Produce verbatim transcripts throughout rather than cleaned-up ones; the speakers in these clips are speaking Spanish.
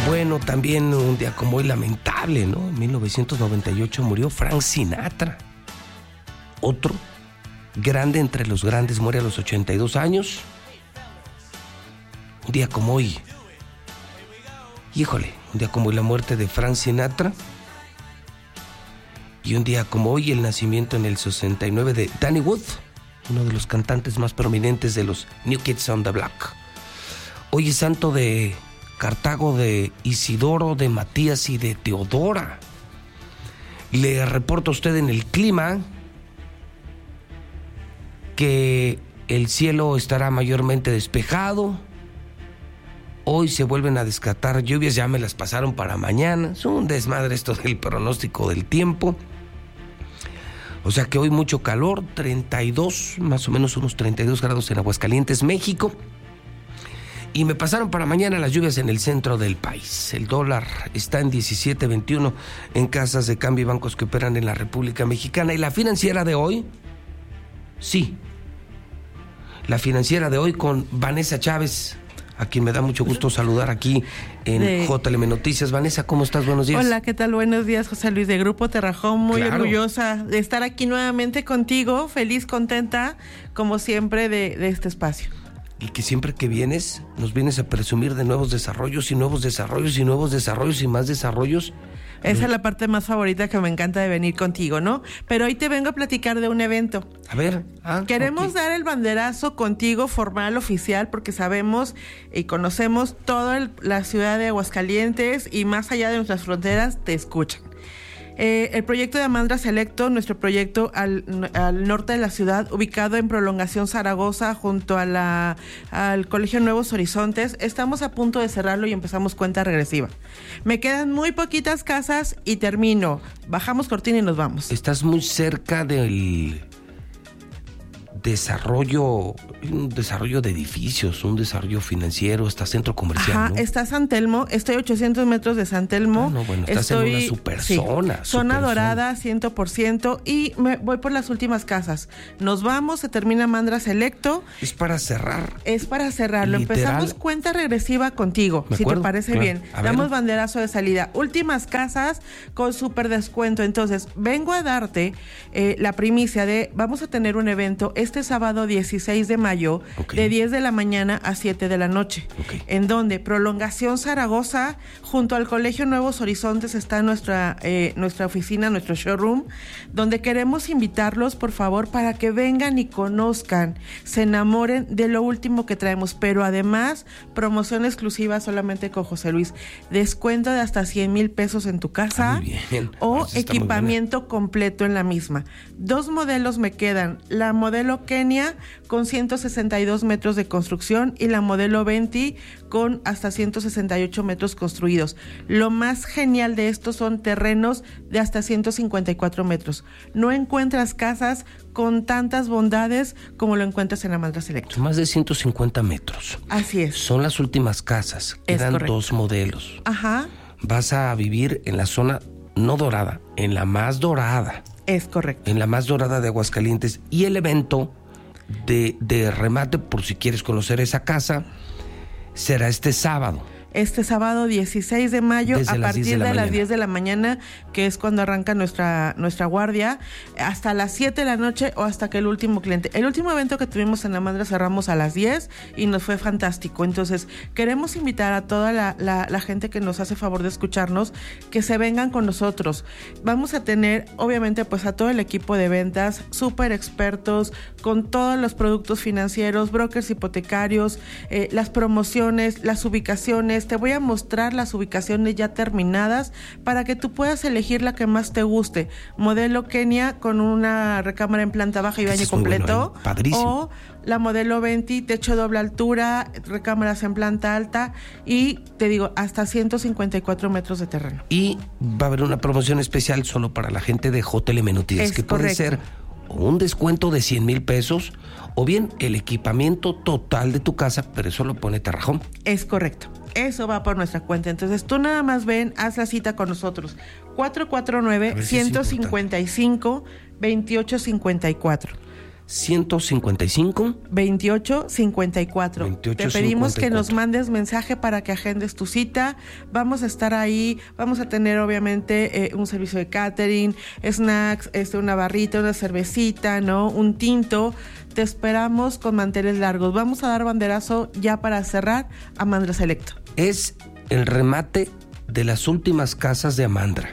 Bueno, también un día como hoy lamentable, ¿no? En mil novecientos noventa y ocho murió Frank Sinatra. Otro grande entre los grandes muere a los ochenta y dos años. Un día como hoy. Híjole, un día como hoy la muerte de Frank Sinatra. Y un día como hoy el nacimiento en el sesenta y nueve de Danny Wood, uno de los cantantes más prominentes de los New Kids on the Block. Hoy es santo de Cartago, de Isidoro, de Matías y de Teodora. Le reporto a usted en el clima que el cielo estará mayormente despejado. Hoy se vuelven a descartar lluvias, ya me las pasaron para mañana. Es un desmadre esto del pronóstico del tiempo. O sea que hoy mucho calor, treinta y dos, más o menos unos treinta y dos grados en Aguascalientes, México. Y me pasaron para mañana las lluvias en el centro del país. El dólar está en diecisiete veintiuno en casas de cambio y bancos que operan en la República Mexicana. ¿Y la financiera de hoy? Sí. La financiera de hoy con Vanessa Chávez, a quien me da mucho gusto saludar aquí en de... J L M Noticias. Vanessa, ¿cómo estás? Buenos días. Hola, ¿qué tal? Buenos días, José Luis, de Grupo Terrajón. Muy claro. orgullosa de estar aquí nuevamente contigo, feliz, contenta, como siempre, de, de este espacio. Y que siempre que vienes, nos vienes a presumir de nuevos desarrollos y nuevos desarrollos y nuevos desarrollos y más desarrollos. Esa es la parte más favorita que me encanta de venir contigo, ¿no? Pero hoy te vengo a platicar de un evento. A ver. Ah, Queremos okay. dar el banderazo contigo formal, oficial, porque sabemos y conocemos toda la ciudad de Aguascalientes y más allá de nuestras fronteras te escuchan. Eh, el proyecto de Amandra Selecto, nuestro proyecto al, al norte de la ciudad, ubicado en Prolongación Zaragoza, junto a la, al Colegio Nuevos Horizontes, estamos a punto de cerrarlo y empezamos cuenta regresiva. Me quedan muy poquitas casas y termino. Bajamos cortina y nos vamos. Estás muy cerca del desarrollo, un desarrollo de edificios, un desarrollo financiero, está centro comercial, Ajá, ¿no? está San Telmo, estoy a ochocientos metros de San Telmo. Ah, no, bueno, estás estoy, en una super sí, zona. Zona super dorada, zona. cien por ciento, y me voy por las últimas casas. Nos vamos, se termina Mandra Selecto. Es para cerrar. Es para cerrarlo. Literal. Empezamos cuenta regresiva contigo, Me si acuerdo, te parece claro. bien. A ver. Damos banderazo de salida. Últimas casas con súper descuento. Entonces, vengo a darte eh, la primicia de, vamos a tener un evento este sábado dieciséis de mayo, okay, de diez de la mañana a siete de la noche, okay, en donde Prolongación Zaragoza, junto al Colegio Nuevos Horizontes, está nuestra, eh, nuestra oficina, nuestro showroom, donde queremos invitarlos, por favor, para que vengan y conozcan, se enamoren de lo último que traemos, pero además, promoción exclusiva solamente con José Luis, descuento de hasta cien mil pesos en tu casa, ah, muy bien. o Eso está equipamiento completo en la misma. Dos modelos me quedan, la modelo Kenia con ciento sesenta y dos metros de construcción y la modelo Venti con hasta ciento sesenta y ocho metros construidos. Lo más genial de estos son terrenos de hasta ciento cincuenta y cuatro metros. No encuentras casas con tantas bondades como lo encuentras en Amandra Selecto. Más de ciento cincuenta metros. Así es. Son las últimas casas. Quedan dos modelos. Ajá. Vas a vivir en la zona no dorada, en la más dorada. Es correcto. En la más dorada de Aguascalientes. Y el evento De, de remate, por si quieres conocer esa casa, será este sábado. Este sábado dieciséis de mayo, Desde a partir de, de las diez de la mañana, que es cuando arranca nuestra, nuestra guardia, hasta las siete de la noche o hasta que el último cliente. El último evento que tuvimos en Amandra cerramos a las diez y nos fue fantástico. Entonces, queremos invitar a toda la, la, la gente que nos hace favor de escucharnos, que se vengan con nosotros. Vamos a tener, obviamente, pues a todo el equipo de ventas, súper expertos, con todos los productos financieros, brokers hipotecarios, eh, las promociones, las ubicaciones. Te voy a mostrar las ubicaciones ya terminadas para que tú puedas elegir la que más te guste. Modelo Kenia con una recámara en planta baja y baño completo. Bueno, ¿eh? Padrísimo. O la modelo Venti, techo doble altura, recámaras en planta alta y, te digo, hasta ciento cincuenta y cuatro metros de terreno. Y va a haber una promoción especial solo para la gente de J L M Noticias, que puede ser un descuento de cien mil pesos o bien el equipamiento total de tu casa, pero eso lo pone Terrajón. Es correcto. Eso va por nuestra cuenta. Entonces tú nada más ven, haz la cita con nosotros. cuatro cuatro nueve, uno cinco cinco, dos ocho cinco cuatro. ciento cincuenta y cinco veintiocho cincuenta y cuatro. veintiocho Te pedimos cincuenta y que cuatro. nos mandes mensaje para que agendes tu cita. Vamos a estar ahí, vamos a tener obviamente eh, un servicio de catering, snacks, este, una barrita, una cervecita, ¿no? Un tinto. Te esperamos con manteles largos. Vamos a dar banderazo ya para cerrar Amandra Selecto. Es el remate de las últimas casas de Amandra,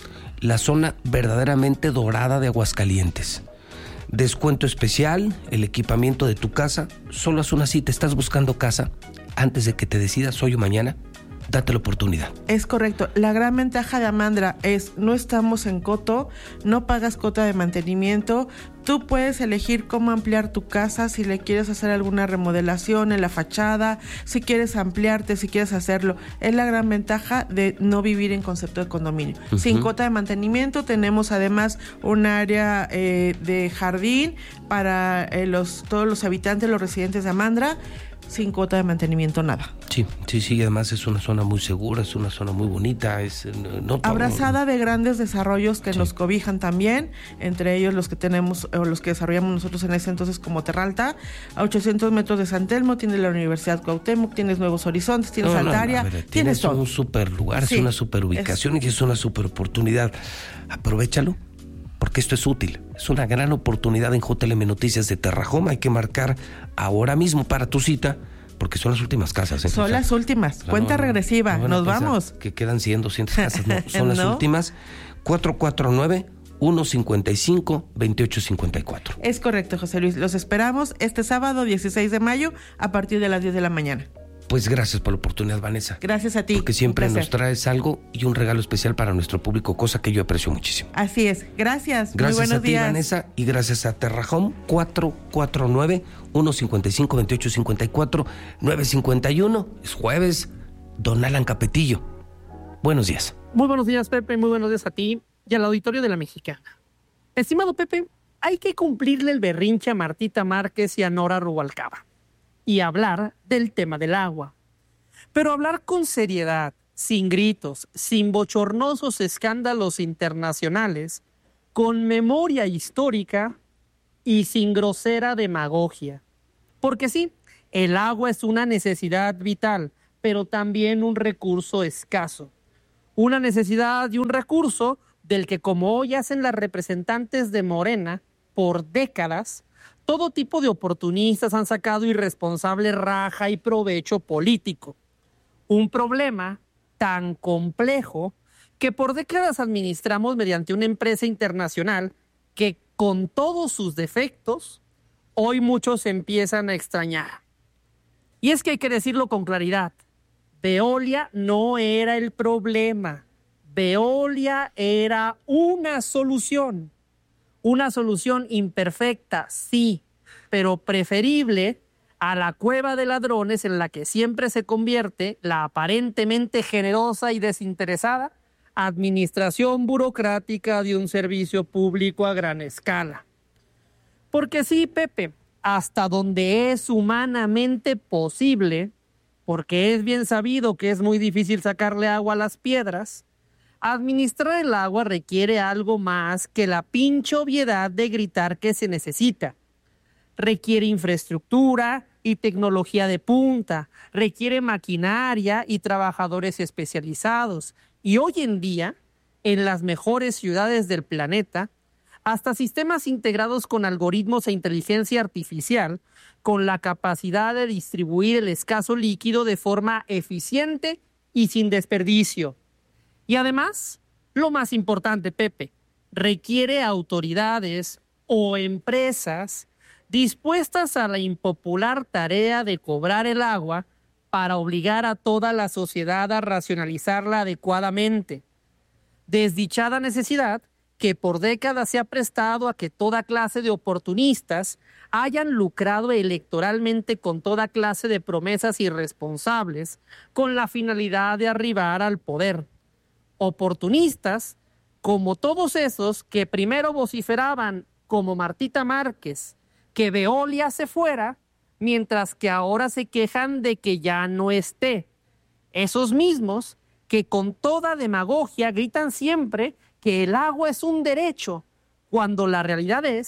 la zona verdaderamente dorada de Aguascalientes. Descuento especial, el equipamiento de tu casa. Solo haz una cita. ¿Estás buscando casa? Antes de que te decidas hoy o mañana, date la oportunidad. Es correcto. La gran ventaja de Amandra es no estamos en coto, no pagas cuota de mantenimiento. Tú puedes elegir cómo ampliar tu casa, si le quieres hacer alguna remodelación en la fachada, si quieres ampliarte, si quieres hacerlo. Es la gran ventaja de no vivir en concepto de condominio. Uh-huh. Sin cuota de mantenimiento, tenemos además un área eh, de jardín para eh, los, todos los habitantes, los residentes de Amandra. Sin cuota de mantenimiento, nada. Sí, sí, sí, además es una zona muy segura, es una zona muy bonita, es no, abrazada no, de grandes desarrollos que sí. nos cobijan también, entre ellos los que tenemos o los que desarrollamos nosotros en ese entonces como Terralta, a ochocientos metros de San Telmo, tienes la Universidad Cuauhtémoc, tienes Nuevos Horizontes, tienes no, Altaria, no, no, ver, tienes, tienes todo. un super lugar, sí, es una super ubicación es... y es una super oportunidad. Aprovéchalo, porque esto es útil. Es una gran oportunidad en J L M Noticias de Terrajoma. Hay que marcar ahora mismo para tu cita, porque son las últimas casas. ¿eh? Son o sea, las últimas. O sea, Cuenta no, regresiva. No Nos vamos. Que quedan cien, doscientas casas. No, son las ¿No? últimas. cuatro cuatro nueve, uno cinco cinco, dos ocho cinco cuatro. Es correcto, José Luis. Los esperamos este sábado dieciséis de mayo a partir de las diez de la mañana. Pues gracias por la oportunidad, Vanessa. Gracias a ti. Porque siempre nos traes algo y un regalo especial para nuestro público, cosa que yo aprecio muchísimo. Así es. Gracias. Gracias Muy buenos a ti, días. Vanessa, y gracias a Terrahome. Cuatro cuatro nueve, uno cinco cinco, dos ocho cinco cuatro, nueve cinco uno. Es jueves. Don Alan Capetillo. Buenos días. Muy buenos días, Pepe. Muy buenos días a ti y al auditorio de La Mexicana. Estimado Pepe, hay que cumplirle el berrinche a Martita Márquez y a Nora Rubalcaba y hablar del tema del agua. Pero hablar con seriedad, sin gritos, sin bochornosos escándalos internacionales, con memoria histórica y sin grosera demagogia. Porque sí, el agua es una necesidad vital, pero también un recurso escaso. Una necesidad y un recurso del que, como hoy hacen las representantes de Morena, por décadas, todo tipo de oportunistas han sacado irresponsable raja y provecho político. Un problema tan complejo que por décadas administramos mediante una empresa internacional que, con todos sus defectos, hoy muchos empiezan a extrañar. Y es que hay que decirlo con claridad, Veolia no era el problema, Veolia era una solución. Una solución imperfecta, sí, pero preferible a la cueva de ladrones en la que siempre se convierte la aparentemente generosa y desinteresada administración burocrática de un servicio público a gran escala. Porque sí, Pepe, hasta donde es humanamente posible, porque es bien sabido que es muy difícil sacarle agua a las piedras, administrar el agua requiere algo más que la pinche obviedad de gritar que se necesita. Requiere infraestructura y tecnología de punta, requiere maquinaria y trabajadores especializados. Y hoy en día, en las mejores ciudades del planeta, hasta sistemas integrados con algoritmos e inteligencia artificial, con la capacidad de distribuir el escaso líquido de forma eficiente y sin desperdicio. Y además, lo más importante, Pepe, requiere autoridades o empresas dispuestas a la impopular tarea de cobrar el agua para obligar a toda la sociedad a racionalizarla adecuadamente. Desdichada necesidad que por décadas se ha prestado a que toda clase de oportunistas hayan lucrado electoralmente con toda clase de promesas irresponsables con la finalidad de arribar al poder. Oportunistas como todos esos que primero vociferaban, como Martita Márquez, que Veolia se fuera, mientras que ahora se quejan de que ya no esté. Esos mismos que con toda demagogia gritan siempre que el agua es un derecho, cuando la realidad es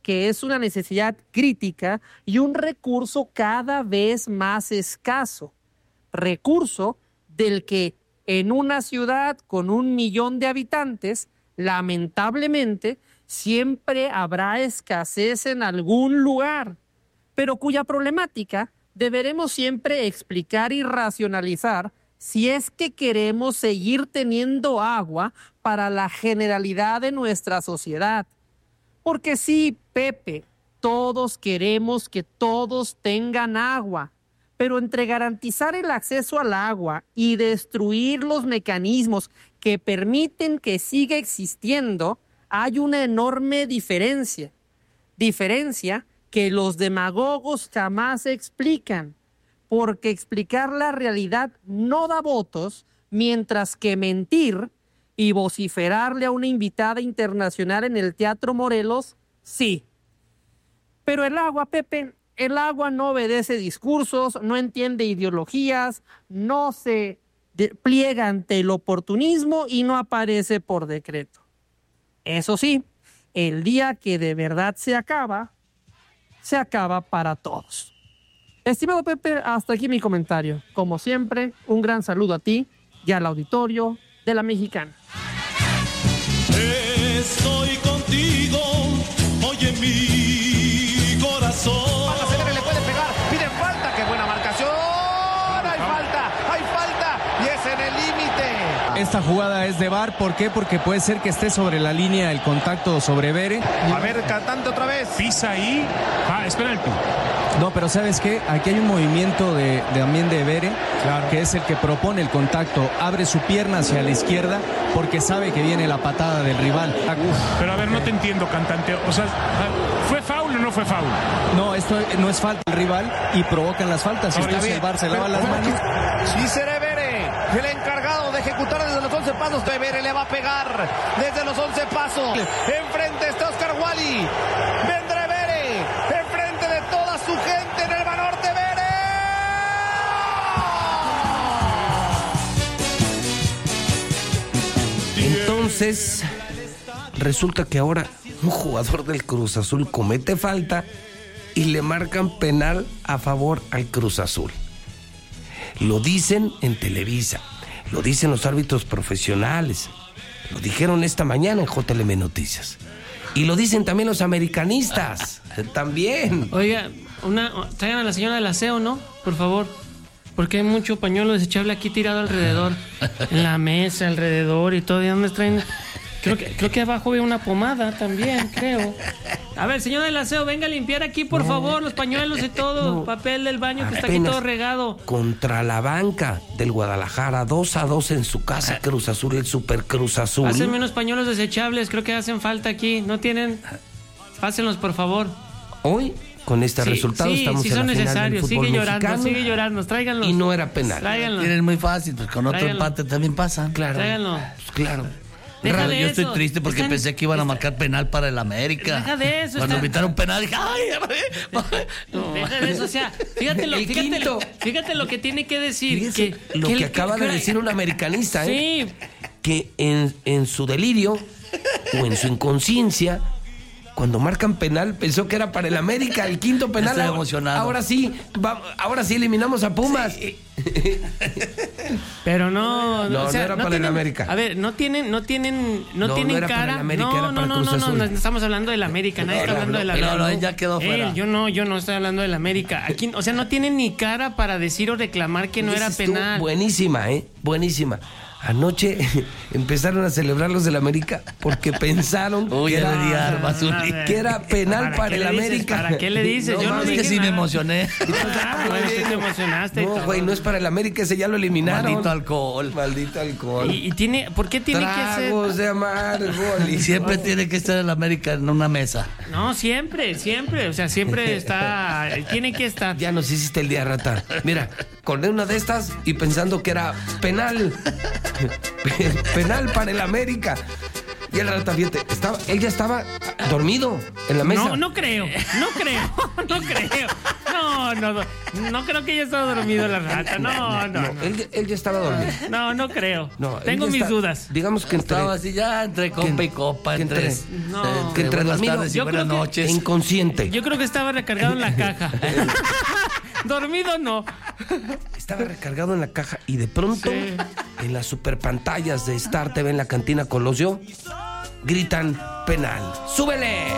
que es una necesidad crítica y un recurso cada vez más escaso. Recurso del que en una ciudad con un millón de habitantes, lamentablemente, siempre habrá escasez en algún lugar, pero cuya problemática deberemos siempre explicar y racionalizar si es que queremos seguir teniendo agua para la generalidad de nuestra sociedad. Porque sí, Pepe, todos queremos que todos tengan agua, pero entre garantizar el acceso al agua y destruir los mecanismos que permiten que siga existiendo, hay una enorme diferencia. Diferencia que los demagogos jamás explican, porque explicar la realidad no da votos, mientras que mentir y vociferarle a una invitada internacional en el Teatro Morelos, sí. Pero el agua, Pepe, el agua no obedece discursos, no entiende ideologías, no se pliega ante el oportunismo y no aparece por decreto. Eso sí, el día que de verdad se acaba, se acaba para todos. Estimado Pepe, hasta aquí mi comentario. Como siempre, un gran saludo a ti y al auditorio de La Mexicana. Estoy contigo, oye mi corazón. Falta, se le puede pegar, piden falta, qué buena marcación. Hay falta, hay falta y es en el límite. Esta jugada es de V A R, ¿por qué? Porque puede ser que esté sobre la línea el contacto sobre Bere. A ver, cantante otra vez. Pisa ahí. Ah, espera el punto. No, pero ¿sabes qué? Aquí hay un movimiento de, de también de Bere, claro, que es el que propone el contacto. Abre su pierna hacia la izquierda porque sabe que viene la patada del rival. Pero a ver, no te entiendo, cantante. O sea, ¿fue foul o no fue foul? No, esto no es falta del rival y provocan las faltas. Ahora, Entonces el V A R se lava las manos. Sí, será Bere, el encargado de ejecutar desde los once pasos. De Bere le va a pegar desde los once pasos. Enfrente está Oscar Wally. Vendrá Bere, enfrente de toda su gente en el Banorte. Bere. Entonces, resulta que ahora un jugador del Cruz Azul comete falta y le marcan penal a favor al Cruz Azul. Lo dicen en Televisa, lo dicen los árbitros profesionales, lo dijeron esta mañana en J L M Noticias. Y lo dicen también los americanistas, también. Oiga, una, traigan a la señora del aseo, ¿no? Por favor. Porque hay mucho pañuelo desechable aquí tirado alrededor. En la mesa, alrededor y todo. ¿Y dónde traen? Creo que, creo que abajo veo una pomada también, creo. A ver, señora del aseo, venga a limpiar aquí, por no, favor, los pañuelos y todo. No, papel del baño que está aquí todo regado. Contra la banca del Guadalajara, dos a dos en su casa, Cruz Azul, el Super Cruz Azul. Hacen menos pañuelos desechables, creo que hacen falta aquí. ¿No tienen? Pásenlos, por favor. Hoy, con este sí, resultado, sí, estamos sí en son la final necesarios. del fútbol Sigue mexicano, llorando, sigue llorando. Tráiganlos. Y no era penal. Tráiganlos. Tienen muy fácil, pues con otro Tráiganlo. empate también pasan. Claro. Tráiganlo. Pues claro. Deja de Yo eso. estoy triste porque Están, pensé que iban a marcar penal para el América. Deja de eso. Cuando Está... invitaron penal, dije, ¡ay! No. Deja de eso, o sea, fíjate lo, fíjate, lo, fíjate lo que tiene que decir. Fíjese que, lo que, que, que acaba que, de decir un americanista, ¿eh? Sí. Que en, en su delirio o en su inconsciencia, cuando marcan penal, pensó que era para el América, el quinto penal. Estoy emocionado. Ahora sí, va, ahora sí eliminamos a Pumas. Sí. Pero no, no, o sea, no era no para tienen, el América. A ver, no tienen, no tienen, no, no tienen no era cara. Para el América, no, era no, para no, Cruz no, no, Azul. no, estamos hablando del América, nadie está hablando del América. No, no, ya quedó fuera. Eh, yo no, yo no estoy hablando del América. Aquí, o sea, no tienen ni cara para decir o reclamar que no era penal. Buenísima, eh, buenísima. Anoche empezaron a celebrar los del América porque pensaron Uy, que, era, armas, que era penal para, ¿Para el dices? América. ¿Para qué le dices? No, Yo no es dije que sí nada. me emocioné. Ah, bueno, te emocionaste. No, güey, no es para el América, ese ya lo eliminaron. Maldito alcohol. Maldito alcohol. Y, y tiene, ¿por qué tiene Tragos que ser? de amargo. Y siempre tiene que estar el América en una mesa. No, siempre, siempre. O sea, siempre está. Tiene que estar. Ya nos hiciste el día, rata. Mira, con una de estas y pensando que era penal. Penal para el América. Y el rata, fíjate, estaba, él ya estaba dormido en la mesa. No, no creo, no creo, no creo. No, no, No creo que haya estado dormido la rata. No, no, no. Él, él ya estaba dormido. No, no creo. No, él Tengo ya mis está- dudas. Digamos que entre, Estaba así ya entre copa y copa, que entre, entre- No. que entre buenas dormido tardes y yo buenas creo que- noches. e inconsciente. Yo creo que estaba recargado en la caja. Dormido no. Estaba recargado en la caja y de pronto, Sí. en las superpantallas de Star T V en la cantina Colosio, gritan penal. ¡Súbele!